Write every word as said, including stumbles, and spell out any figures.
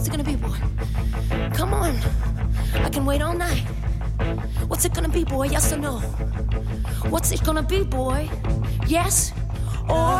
What's it gonna be, boy? Come on. I can wait all night. What's it gonna be, boy? Yes or no? What's it gonna be, boy? Yes or